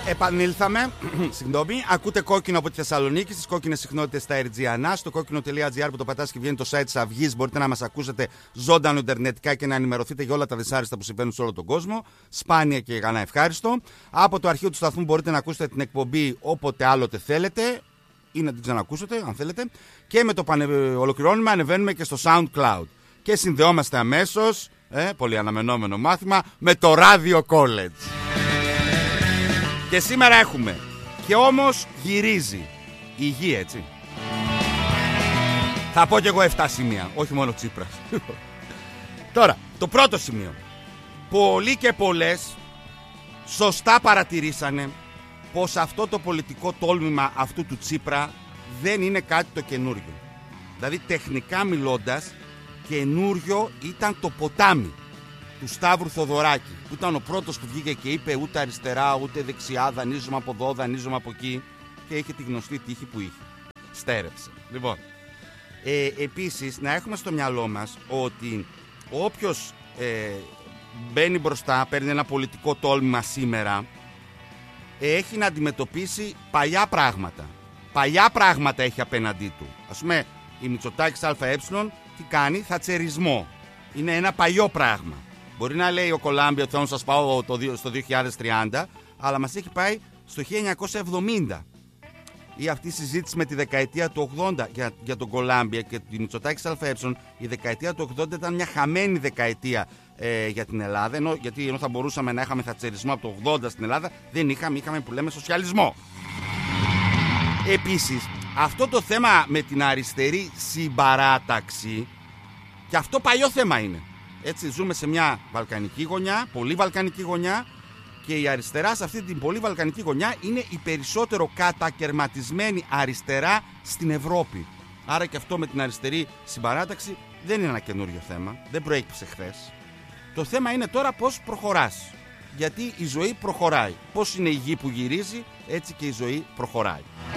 Επανήλθαμε. Συγγνώμη. Ακούτε Κόκκινο από τη Θεσσαλονίκη, στις κόκκινες συχνότητες στα RGANA. Στο κόκκινο.gr που το πατάς και βγαίνει το site της Αυγής. Μπορείτε να μας ακούσετε ζωντανό ιντερνετικά και να ενημερωθείτε για όλα τα δυσάρεστα που συμβαίνουν σε όλο τον κόσμο. Σπάνια και γανά ευχάριστο. Από το αρχείο του σταθμού μπορείτε να ακούσετε την εκπομπή όποτε άλλοτε θέλετε ή να την ξανακούσετε αν θέλετε. Και με το ολοκληρώνουμε ανεβαίνουμε και στο SoundCloud. Και συνδεόμαστε αμέσως, πολύ αναμενόμενο μάθημα, με το Radio College. Και σήμερα έχουμε. Και όμως γυρίζει η γη, έτσι. Θα πω κι εγώ 7 σημεία, όχι μόνο Τσίπρας. Τώρα, το πρώτο σημείο. Πολλοί και πολλές σωστά παρατηρήσανε πως αυτό το πολιτικό τόλμημα αυτού του Τσίπρα δεν είναι κάτι το καινούριο. Δηλαδή τεχνικά μιλώντας, καινούριο ήταν το ποτάμι του Σταύρου Θοδωράκη, που ήταν ο πρώτος που βγήκε και είπε ούτε αριστερά ούτε δεξιά, δανείζομαι από εδώ, δανείζομαι από εκεί, και είχε τη γνωστή τύχη που είχε. Στέρεψε. Λοιπόν, επίσης να έχουμε στο μυαλό μας ότι όποιος μπαίνει μπροστά, παίρνει ένα πολιτικό τόλμημα σήμερα, έχει να αντιμετωπίσει παλιά πράγματα. Παλιά πράγματα έχει απέναντί του. Ας πούμε, η Μητσοτάκης ΑΕ τι κάνει? Θατσερισμό. Είναι ένα παλιό πράγμα. Μπορεί να λέει ο Κολάμπια ότι θα σας πάω στο 2030, αλλά μας έχει πάει στο 1970. Ή αυτή η συζήτηση με τη δεκαετία του 80 για τον Κολάμπια και τη Μητσοτάκης ΑΕ. Η δεκαετία του 80 ήταν μια χαμένη δεκαετία για την Ελλάδα, γιατί ενώ θα μπορούσαμε να είχαμε θατσερισμό από το 80 στην Ελλάδα, δεν είχαμε που λέμε σοσιαλισμό. Επίσης, αυτό το θέμα με την αριστερή συμπαράταξη, και αυτό παλιό θέμα είναι. Έτσι, ζούμε σε μια βαλκανική γωνιά, πολύ βαλκανική γωνιά, και η αριστερά σε αυτή την πολύ βαλκανική γωνιά είναι η περισσότερο κατακερματισμένη αριστερά στην Ευρώπη. Άρα και αυτό με την αριστερή συμπαράταξη δεν είναι ένα καινούριο θέμα, δεν προέκυψε χθες. Το θέμα είναι τώρα πώς προχωράς. Γιατί η ζωή προχωράει. Πώς είναι η γη που γυρίζει, έτσι και η ζωή προχωράει.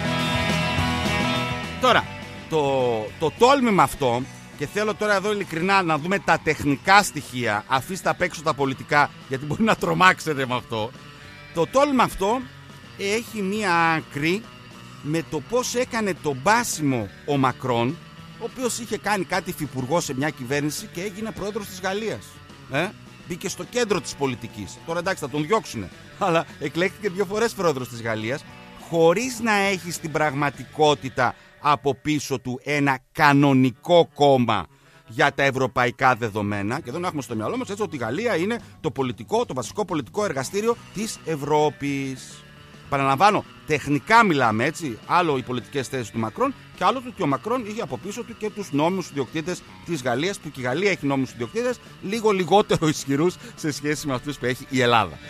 Τώρα, το τόλμημα αυτό, και θέλω τώρα εδώ ειλικρινά να δούμε τα τεχνικά στοιχεία, αφήστε απ' έξω τα πολιτικά, γιατί μπορεί να τρομάξετε με αυτό. Το τόλμημα αυτό έχει μία άκρη με το πώς έκανε τον μπάσιμο ο Μακρόν, ο οποίος είχε κάνει κάτι υφυπουργό σε μια κυβέρνηση και έγινε πρόεδρος της Γαλλίας. Μπήκε στο κέντρο της πολιτικής. Τώρα εντάξει θα τον διώξουνε, αλλά εκλέχθηκε 2 φορές πρόεδρος της Γαλλίας, χωρίς να έχει στην πραγματικότητα από πίσω του ένα κανονικό κόμμα για τα ευρωπαϊκά δεδομένα. Και εδώ να έχουμε στο μυαλό μας έτσι ότι η Γαλλία είναι το βασικό πολιτικό εργαστήριο της Ευρώπης. Παραλαμβάνω, τεχνικά μιλάμε, έτσι. Άλλο οι πολιτικές θέσεις του Μακρόν, και άλλο ότι ο Μακρόν είχε από πίσω του και τους νόμιμους ιδιοκτήτες της Γαλλίας, που και η Γαλλία έχει νόμιμους ιδιοκτήτες λίγο λιγότερο ισχυρούς σε σχέση με αυτούς που έχει η Ελλάδα.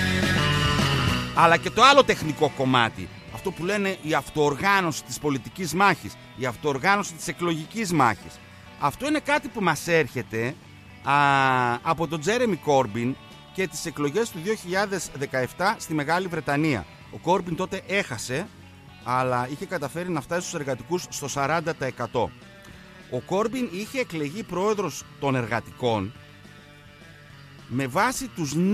Αλλά και το άλλο τεχνικό κομμάτι, αυτό που λένε η αυτοοργάνωση της πολιτικής μάχης, η αυτοοργάνωση της εκλογικής μάχης, αυτό είναι κάτι που μας έρχεται από τον Τζέρεμι Κόρμπιν και τις εκλογές του 2017 στη Μεγάλη Βρετανία. Ο Κόρμπιν τότε έχασε, αλλά είχε καταφέρει να φτάσει στους εργατικούς στο 40%. Ο Κόρμπιν είχε εκλεγεί πρόεδρος των εργατικών με βάση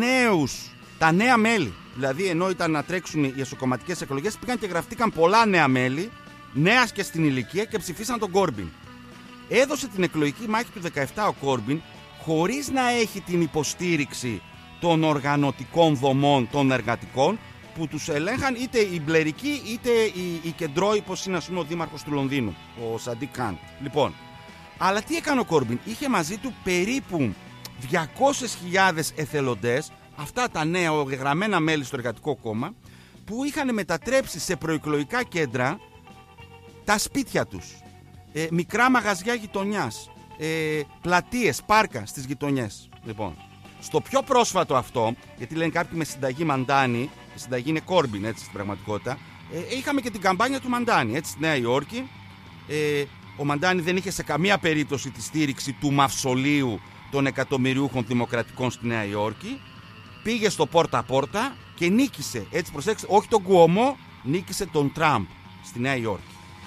τα νέα μέλη. Δηλαδή, ενώ ήταν να τρέξουν οι εσωκομματικές εκλογές, πήγαν και γραφτήκαν πολλά νέα μέλη, νέα και στην ηλικία, και ψηφίσαν τον Κόρμπιν. Έδωσε την εκλογική μάχη του 17 ο Κόρμπιν, χωρίς να έχει την υποστήριξη των οργανωτικών δομών των εργατικών, που τους ελέγχαν είτε οι μπλερικοί είτε οι κεντρώοι, πως είναι, ας πούμε, ο δήμαρχος του Λονδίνου, ο Σαντίκ Καν. Λοιπόν, αλλά τι έκανε ο Κόρμπιν? Είχε μαζί του περίπου 200.000 εθελοντές, αυτά τα νέα γραμμένα μέλη στο Εργατικό Κόμμα, που είχαν μετατρέψει σε προεκλογικά κέντρα τα σπίτια τους, μικρά μαγαζιά γειτονιάς, πλατείες, πάρκα στις γειτονιές. Λοιπόν, στο πιο πρόσφατο αυτό, γιατί λένε κάποιοι με συνταγή Μαντάνη, η συνταγή είναι Κόρμπιν, έτσι στην πραγματικότητα, είχαμε και την καμπάνια του Μαντάνη, έτσι, στη Νέα Υόρκη. Ο Μαντάνη δεν είχε σε καμία περίπτωση τη στήριξη του μαυσολίου των εκατομμυριούχων δημοκρατικών στη Νέα Υόρκη. Πήγε στο πόρτα-πόρτα και νίκησε, έτσι προσέξτε, όχι τον Κουόμο, νίκησε τον Τραμπ στη Νέα Υόρκη.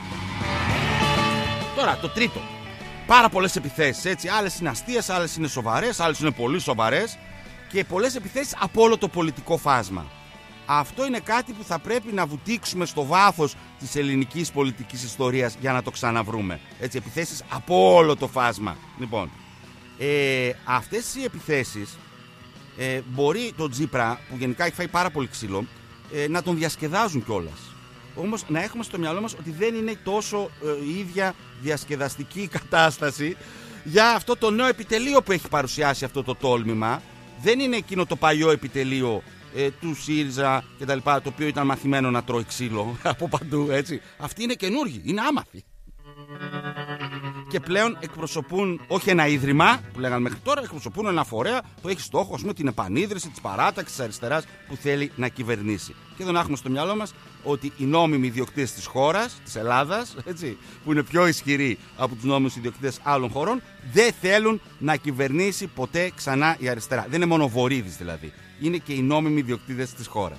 Τώρα το τρίτο, πάρα πολλές επιθέσεις, έτσι, άλλες είναι αστείες, άλλες είναι σοβαρές, άλλες είναι πολύ σοβαρές, και πολλές επιθέσεις από όλο το πολιτικό φάσμα. Αυτό είναι κάτι που θα πρέπει να βουτήξουμε στο βάθος της ελληνικής πολιτικής ιστορίας για να το ξαναβρούμε. Έτσι, επιθέσεις από όλο το φάσμα. Λοιπόν, αυτές οι επιθέσεις μπορεί το Τσίπρα, που γενικά έχει φάει πάρα πολύ ξύλο, να τον διασκεδάζουν κιόλας. Όμως να έχουμε στο μυαλό μας ότι δεν είναι τόσο η ίδια διασκεδαστική η κατάσταση για αυτό το νέο επιτελείο που έχει παρουσιάσει αυτό το τόλμημα. Δεν είναι εκείνο το παλιό επιτελείο του ΣΥΡΙΖΑ και τα λοιπά, το οποίο ήταν μαθημένο να τρώει ξύλο από παντού, έτσι. Αυτοί είναι καινούργοι, είναι άμαθοι. Και πλέον εκπροσωπούν όχι ένα ίδρυμα που λέγανε μέχρι τώρα, εκπροσωπούν ένα φορέα που έχει στόχο, ας πούμε, την επανίδρυση της παράταξης της αριστεράς που θέλει να κυβερνήσει. Και εδώ να έχουμε στο μυαλό μας ότι οι νόμιμοι ιδιοκτήτες της χώρας, της Ελλάδας, έτσι, που είναι πιο ισχυροί από τους νόμιμους ιδιοκτήτες άλλων χωρών, δεν θέλουν να κυβερνήσει ποτέ ξανά η αριστερά. Δεν είναι μόνο Βορίδης δηλαδή. Είναι και οι νόμιμοι ιδιοκτήτες της χώρας.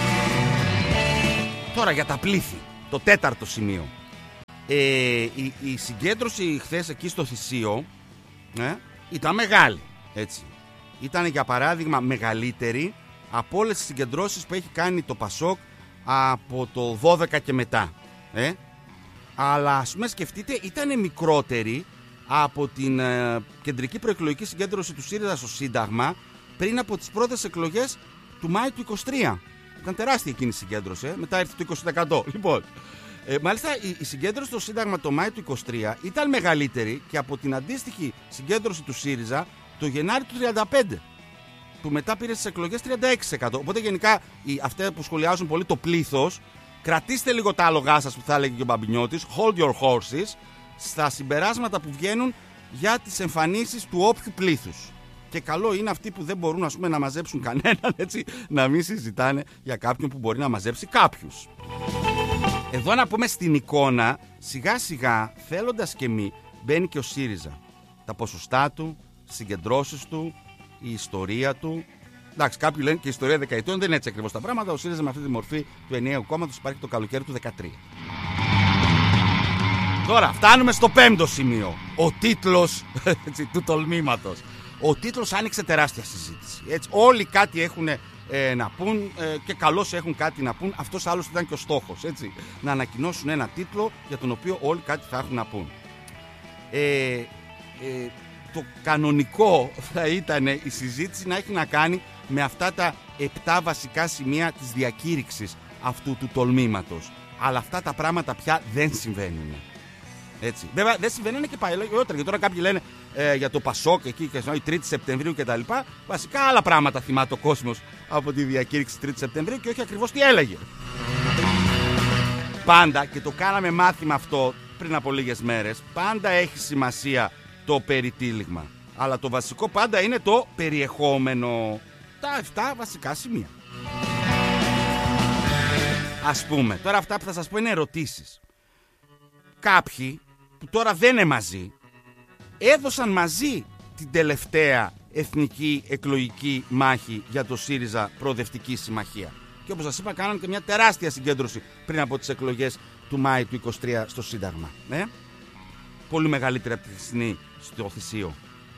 Τώρα για τα πλήθη, το τέταρτο σημείο. Η συγκέντρωση χθες εκεί στο Θησίο ήταν μεγάλη, έτσι. Ήταν για παράδειγμα μεγαλύτερη από όλες τις συγκεντρώσεις που έχει κάνει το Πασόκ από το 12 και μετά. Αλλά ας πούμε σκεφτείτε, ήταν μικρότερη από την κεντρική προεκλογική συγκέντρωση του ΣΥΡΙΖΑ στο Σύνταγμα πριν από τις πρώτες εκλογές του Μάη του 23. Ήταν τεράστια εκείνη η συγκέντρωση, μετά ήρθε το 20%. Λοιπόν, μάλιστα η συγκέντρωση στο Σύνταγμα το Μάη του 23 ήταν μεγαλύτερη και από την αντίστοιχη συγκέντρωση του ΣΥΡΙΖΑ το Γενάρη του 35, που μετά πήρε στις εκλογές 36%. Οπότε γενικά αυτοί που σχολιάζουν πολύ το πλήθος, κρατήστε λίγο τα άλογά σας, που θα έλεγε και ο Μπαμπινιώτης, hold your horses, στα συμπεράσματα που βγαίνουν για τις εμφανίσεις του όποιου πλήθους. Και καλό είναι αυτοί που δεν μπορούν, ας πούμε, να μαζέψουν κανέναν, έτσι, να μην συζητάνε για κάποιον που μπορεί να μαζέψει κάποιους. Εδώ να πούμε στην εικόνα, σιγά σιγά, θέλοντας και μη, μπαίνει και ο ΣΥΡΙΖΑ. Τα ποσοστά του, συγκεντρώσεις του, η ιστορία του. Εντάξει, κάποιοι λένε και η ιστορία δεκαετιών δεν είναι έτσι ακριβώς τα πράγματα. Ο ΣΥΡΙΖΑ με αυτή τη μορφή του ενιαίου κόμματος υπάρχει το καλοκαίρι του 2013. Τώρα φτάνουμε στο πέμπτο σημείο. Ο τίτλος του τολμήματος. Ο τίτλος άνοιξε τεράστια συζήτηση. Έτσι, όλοι κάτι έχουν να πούν και καλώς έχουν κάτι να πούν. Αυτός άλλος ήταν και ο στόχος. Έτσι, να ανακοινώσουν ένα τίτλο για τον οποίο όλοι κάτι θα έχουν να πούν. Το κανονικό θα ήταν η συζήτηση να έχει να κάνει με αυτά τα 7 βασικά σημεία της διακήρυξης αυτού του τολμήματος. Αλλά αυτά τα πράγματα πια δεν συμβαίνουν. Έτσι. Βέβαια δεν συμβαίνουν και παλιότερα. Γιατί τώρα κάποιοι λένε για το Πασόκ εκεί και η 3η Σεπτεμβρίου κτλ. Βασικά άλλα πράγματα θυμάται ο κόσμος από τη διακήρυξη 3η Σεπτεμβρίου και όχι ακριβώς τι έλεγε. Πάντα, και το κάναμε μάθημα αυτό πριν από λίγες μέρες, πάντα έχει σημασία το περιτύλιγμα. Αλλά το βασικό πάντα είναι το περιεχόμενο. Τα 7 βασικά σημεία. Ας πούμε, τώρα αυτά που θα σας πω είναι ερωτήσεις. Κάποιοι που τώρα δεν είναι μαζί έδωσαν μαζί την τελευταία εθνική εκλογική μάχη για το ΣΥΡΙΖΑ Προοδευτική Συμμαχία. Και όπως σας είπα, κάνανε και μια τεράστια συγκέντρωση πριν από τις εκλογές του Μάη του 23 στο Σύνταγμα. Πολύ μεγαλύτερη από τη χθεσινή στο Θησίο.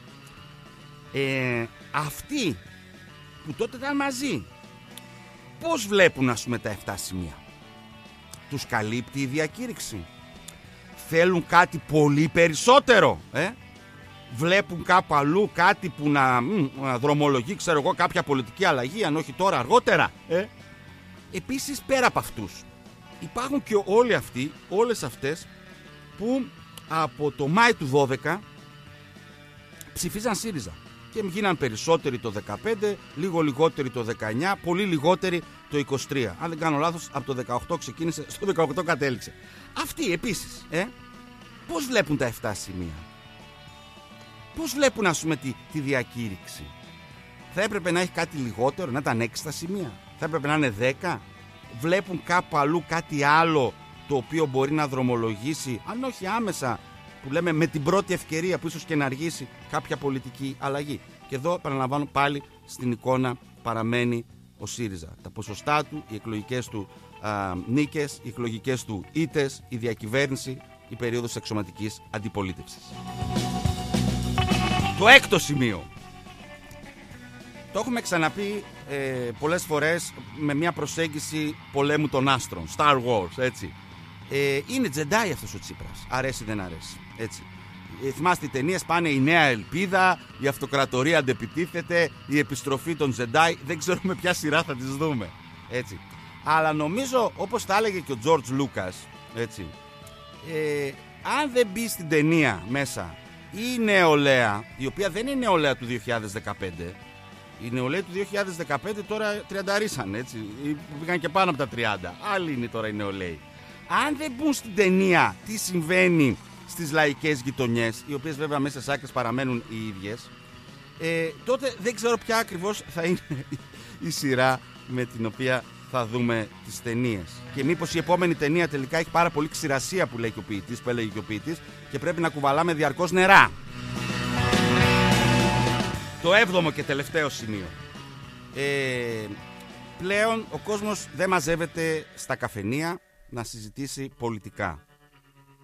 Αυτοί που τότε ήταν μαζί, πώς βλέπουν, ας πούμε, τα 7 σημεία? Τους καλύπτει η διακήρυξη? Θέλουν κάτι πολύ περισσότερο? Βλέπουν κάπου αλλού κάτι που να δρομολογεί, ξέρω εγώ, κάποια πολιτική αλλαγή, αν όχι τώρα, αργότερα? Επίσης, πέρα από αυτούς, υπάρχουν και όλοι αυτοί, όλες αυτές που από το Μάη του 12 ψηφίζαν ΣΥΡΙΖΑ και γίναν περισσότεροι το 15, λίγο λιγότεροι το 19, πολύ λιγότεροι το 23. Αν δεν κάνω λάθος, από το 18 ξεκίνησε, στο 18 κατέληξε. Αυτοί επίσης, πώς βλέπουν τα 7 σημεία? Πώς βλέπουν, ας πούμε, τη διακήρυξη? Θα έπρεπε να έχει κάτι λιγότερο, να ήταν 6 τα σημεία? Θα έπρεπε να είναι 10? Βλέπουν κάπου αλλού κάτι άλλο το οποίο μπορεί να δρομολογήσει, αν όχι άμεσα, που λέμε με την πρώτη ευκαιρία, που ίσως και να αργήσει κάποια πολιτική αλλαγή? Και εδώ, επαναλαμβάνω, πάλι στην εικόνα παραμένει ο ΣΥΡΙΖΑ. Τα ποσοστά του, οι εκλογικές του νίκες, οι εκλογικές του ήττες, η διακυβέρνηση, η περίοδος εξωματικής αντιπολίτευσης. Το έκτο σημείο. Το έχουμε ξαναπεί πολλές φορές με μια προσέγγιση πολέμου των άστρων, Star Wars, έτσι. Είναι Jedi αυτός ο Τσίπρας, αρέσει δεν αρέσει, έτσι. Θυμάστε οι ταινίες πάνε η νέα ελπίδα, η αυτοκρατορία αντεπιτίθεται, η επιστροφή των Jedi, δεν ξέρουμε ποια σειρά θα τις δούμε, έτσι. Αλλά νομίζω, όπως τα έλεγε και ο George Lucas, έτσι, αν δεν μπει στην ταινία μέσα η νεολαία, η οποία δεν είναι η νεολαία του 2015, η νεολαία του 2015 τώρα τριανταρίσαν, έτσι, πήγαν και πάνω από τα 30, άλλοι είναι τώρα οι νεολαίοι. Αν δεν μπουν στην ταινία τι συμβαίνει στις λαϊκές γειτονιές, οι οποίες βέβαια μέσα σε άκρες παραμένουν οι ίδιες, τότε δεν ξέρω ποια ακριβώς θα είναι η σειρά με την οποία θα δούμε τις ταινίες. Και μήπως η επόμενη ταινία τελικά έχει πάρα πολύ ξηρασία που λέει και ο ποιητής, που έλεγε και ο ποιητής, και πρέπει να κουβαλάμε διαρκώς νερά. Το 7ο και τελευταίο σημείο. Πλέον ο κόσμος δεν μαζεύεται στα καφενεία να συζητήσει πολιτικά.